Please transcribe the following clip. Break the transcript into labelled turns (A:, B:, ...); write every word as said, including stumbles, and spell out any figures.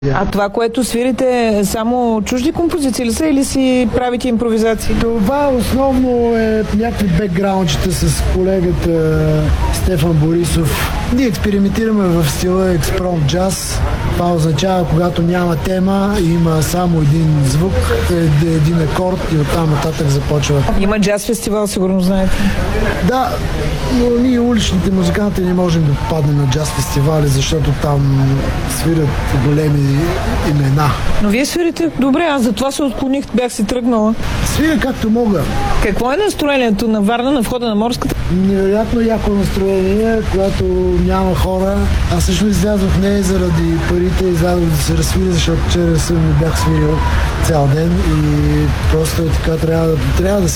A: А това, което свирите, е само чужди композиции ли са или си правите импровизации?
B: Това основно е някакви бекграунчета с колегата Стефан Борисов. Ние експериментираме в стила експромт джаз. Това означава, когато няма тема, има само един звук, един акорд и оттам нататък започва.
A: Има джаз фестивал, сигурно знаете.
B: Да, но ние уличните музиканти не можем да попаднем на джаз фестивали, защото там свирят големи имена.
A: Но вие свирите добре, аз за това се отклоних, бях си тръгнала.
B: Свиря както мога.
A: Какво е настроението на Варна на входа на Морската?
B: Невероятно яко настроение, когато няма хора. Аз също излязох не заради парите, излязох да се разсвиря, защото вчера съм не бях свирил цял ден и просто е така, трябва, трябва да